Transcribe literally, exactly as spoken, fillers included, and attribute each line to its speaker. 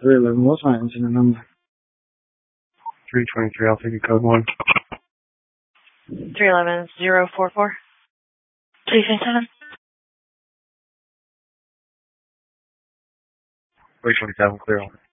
Speaker 1: three eleven, what's my incident number?
Speaker 2: three twenty-three, I'll take a code one.
Speaker 3: three eleven, zero four four. three fifty-seven.
Speaker 2: three twenty-seven, clear on.